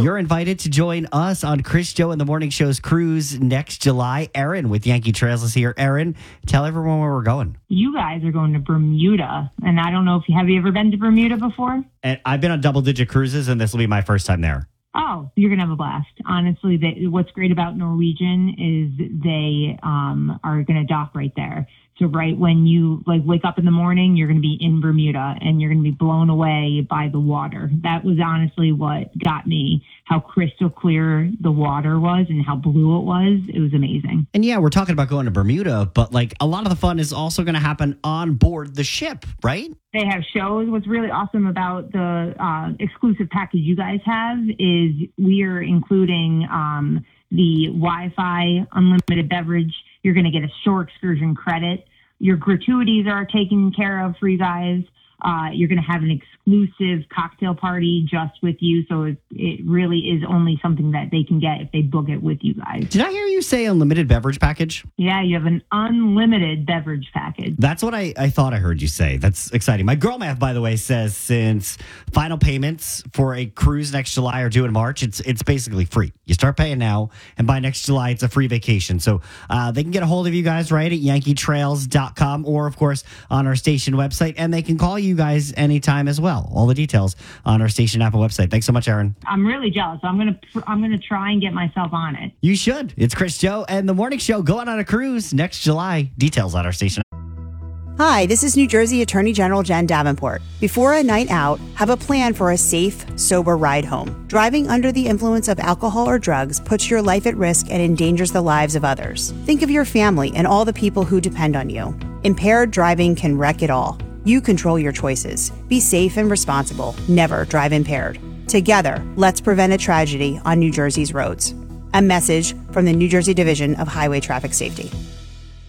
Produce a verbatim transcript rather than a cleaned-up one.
You're invited to join us on Chris, Joe, and the Morning Show's cruise next July. Erin with Yankee Trails is here. Erin, tell everyone where we're going. You guys are going to Bermuda, and I don't know if you have you ever been to Bermuda before? And I've been on double-digit cruises, and this will be my first time there. Oh, you're going to have a blast. Honestly, they, what's great about Norwegian is they um, are going to dock right there. So right when you like wake up in the morning, you're going to be in Bermuda and you're going to be blown away by the water. That was honestly what got me, how crystal clear the water was and how blue it was. It was amazing. And yeah, we're talking about going to Bermuda, but like a lot of the fun is also going to happen on board the ship, right? They have shows. What's really awesome about the uh, exclusive package you guys have is we are including um, the Wi-Fi, unlimited beverage. You're going to get a shore excursion credit. Your gratuities are taken care of for you guys. Uh, you're going to have an exclusive cocktail party just with you. So it, it really is only something that they can get if they book it with you guys. Did I hear you say unlimited beverage package? Yeah, you have an unlimited beverage package. That's what I, I thought I heard you say. That's exciting. My girl math, by the way, says since final payments for a cruise next July are due in March, it's it's basically free. You start paying now, and by next July, it's a free vacation. So uh, they can get a hold of you guys, right, at yankee trails dot com or, of course, on our station website. And they can call you guys anytime as well. All the details on our station app and website. Thanks so much, Erin. I'm really jealous. I'm gonna I'm gonna try and get myself on it. You should. It's Chris, Joe, and the Morning Show going on a cruise next July. Details on our station. Hi, this is New Jersey Attorney General Jen Davenport. Before a night out, have a plan for a safe, sober ride home. Driving under the influence of alcohol or drugs puts your life at risk and endangers the lives of others. Think of your family and all the people who depend on you. Impaired driving can wreck it all. You control your choices. Be safe and responsible. Never drive impaired. Together, let's prevent a tragedy on New Jersey's roads. A message from the New Jersey Division of Highway Traffic Safety.